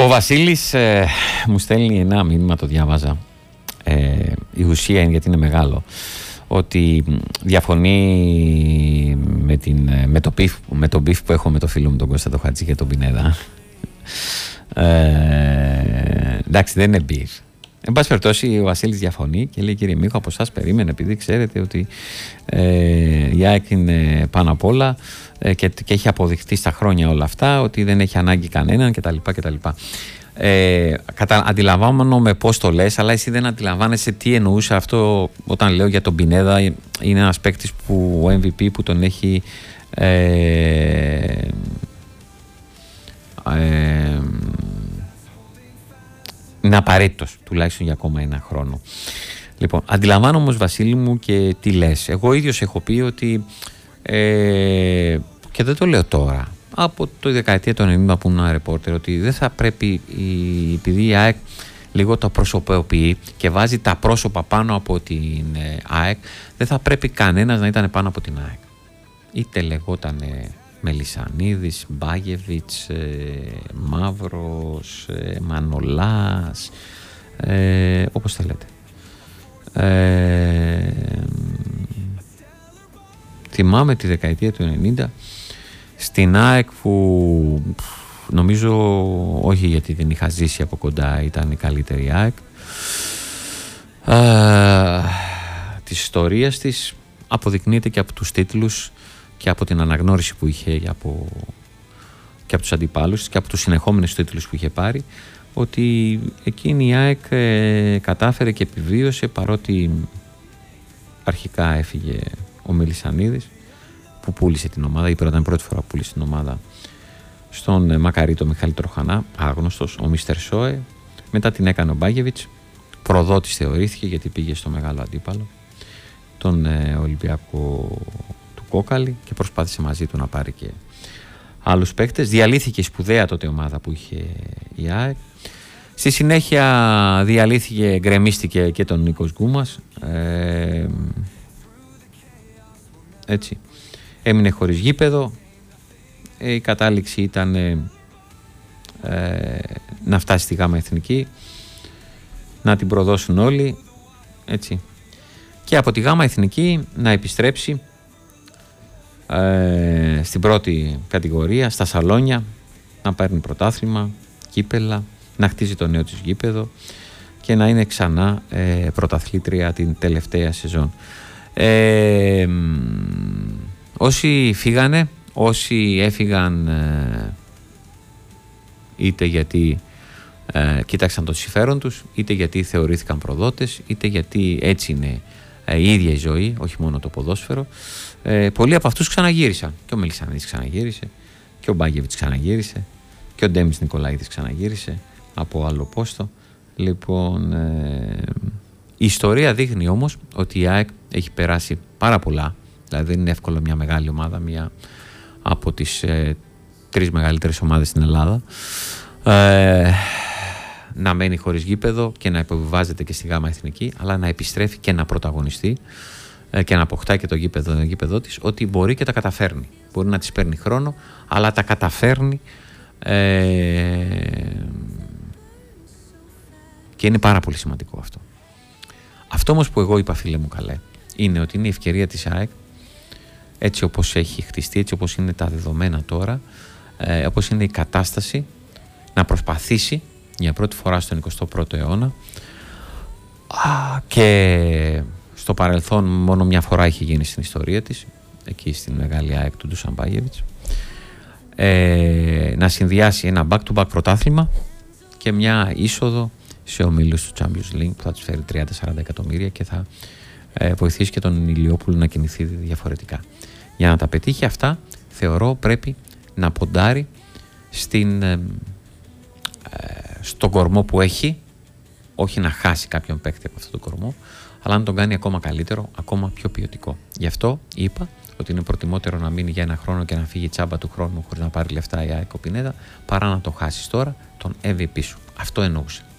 Ο Βασίλης μου στέλνει ένα μήνυμα, το διάβαζα. Η ουσία είναι, γιατί είναι μεγάλο, ότι διαφωνεί με το beef που έχω με το φίλο μου τον Κώστα το Χατζή και τον Πινέδα. Εντάξει, δεν είναι beef. Εν πάση περιπτώσει, ο Βασίλης διαφωνεί και λέει: κύριε Μίχο, από εσάς περίμενε, επειδή ξέρετε ότι η ΑΕΚ είναι πάνω απ' όλα και έχει αποδειχτεί στα χρόνια όλα αυτά ότι δεν έχει ανάγκη κανέναν κτλ. Αντιλαμβάνομαι πώς το λες, αλλά εσύ δεν αντιλαμβάνεσαι τι εννοούσε αυτό όταν λέω για τον Πινέδα. Είναι ένας παίκτης που ο MVP που τον έχει είναι απαραίτητος τουλάχιστον για ακόμα ένα χρόνο. Λοιπόν, αντιλαμβάνομαι όμως, Βασίλη μου, και τι λες. Εγώ ίδιος έχω πει ότι και δεν το λέω τώρα, από το δεκαετία του 90 που ήμουν ρεπόρτερ, ότι δεν θα πρέπει, επειδή η ΑΕΚ λίγο το προσωποποιεί και βάζει τα πρόσωπα πάνω από την ΑΕΚ, δεν θα πρέπει κανένας να ήταν πάνω από την ΑΕΚ. Είτε λεγόταν Μελισσανίδης, Μπάγεβιτς, Μαύρος, Μανολάς, όπως θέλετε. Θυμάμαι τη δεκαετία του 90 στην ΑΕΚ που νομίζω, όχι γιατί δεν είχα ζήσει από κοντά, ήταν η καλύτερη ΑΕΚ της ιστορίας της, αποδεικνύεται και από τους τίτλους και από την αναγνώριση που είχε και από τους αντιπάλους και από τους συνεχόμενους τίτλους που είχε πάρει, ότι εκείνη η ΑΕΚ κατάφερε και επιβίωσε, παρότι αρχικά έφυγε ο Μελισσανίδης που πούλησε την ομάδα, ήταν η πρώτη φορά που πούλησε την ομάδα στον Μακαρίτο Μιχάλη Τροχανά, άγνωστος, ο Μίστερ Σόε. Μετά την έκανε ο Μπάγεβιτς, προδότης θεωρήθηκε γιατί πήγε στο μεγάλο αντίπαλο, τον Ολυμπιακό του Κόκαλη, και προσπάθησε μαζί του να πάρει και άλλους παίκτες. Διαλύθηκε σπουδαία τότε ομάδα που είχε η ΑΕΚ. Στη συνέχεια διαλύθηκε, γκρεμίστηκε και τον Νίκος Γκούμας. Έτσι. Έμεινε χωρίς γήπεδο. Η κατάληξη ήταν να φτάσει στη Γάμα Εθνική, να την προδώσουν όλοι, έτσι. Και από τη Γάμα Εθνική να επιστρέψει στην πρώτη κατηγορία, στα σαλόνια, να παίρνει πρωτάθλημα, κύπελα, να χτίζει το νέο της γήπεδο και να είναι ξανά πρωταθλήτρια την τελευταία σεζόν. Όσοι φύγανε, όσοι έφυγαν είτε γιατί κοίταξαν το συμφέρον τους, είτε γιατί θεωρήθηκαν προδότες, είτε γιατί έτσι είναι η ίδια η ζωή, όχι μόνο το ποδόσφαιρο, πολλοί από αυτούς ξαναγύρισαν. Και ο Μελισσανίδης ξαναγύρισε, και ο Μπάγεβιτς ξαναγύρισε, και ο Ντέμις Νικολαίδης ξαναγύρισε από άλλο πόστο. Λοιπόν, η ιστορία δείχνει όμως ότι η ΑΕΚ έχει περάσει πάρα πολλά. Δηλαδή δεν είναι εύκολο μια μεγάλη ομάδα, μια από τις τρεις μεγαλύτερες ομάδες στην Ελλάδα, να μένει χωρίς γήπεδο και να υποβιβάζεται και στη Γάμα Εθνική, αλλά να επιστρέφει και να πρωταγωνιστεί και να αποκτάει και το γήπεδο της, ότι μπορεί και τα καταφέρνει. Μπορεί να της παίρνει χρόνο, αλλά τα καταφέρνει, και είναι πάρα πολύ σημαντικό αυτό. Αυτό όμως που εγώ είπα, φίλε μου καλέ, είναι ότι είναι η ευκαιρία της ΑΕΚ, έτσι όπως έχει χτιστεί, έτσι όπως είναι τα δεδομένα τώρα, όπως είναι η κατάσταση, να προσπαθήσει για πρώτη φορά στον 21ο αιώνα, και στο παρελθόν μόνο μια φορά είχε γίνει στην ιστορία της, εκεί στην μεγάλη ΑΕΚ του Ντούσαν Μπάγεβιτς, να συνδυάσει ένα back-to-back πρωτάθλημα και μια είσοδο σε ομίλους του Champions League που θα τους φέρει 30-40 εκατομμύρια και θα βοηθήσει και τον Ηλιόπουλο να κινηθεί διαφορετικά. Για να τα πετύχει αυτά, θεωρώ πρέπει να ποντάρει στον κορμό που έχει, όχι να χάσει κάποιον παίκτη από αυτόν τον κορμό, αλλά να τον κάνει ακόμα καλύτερο, ακόμα πιο ποιοτικό. Γι' αυτό είπα ότι είναι προτιμότερο να μείνει για ένα χρόνο και να φύγει τσάμπα του χρόνου χωρίς να πάρει λεφτά η ΑΕΚ Πινέδα, παρά να το χάσει τώρα τον MVP σου. Αυτό εννοούσε.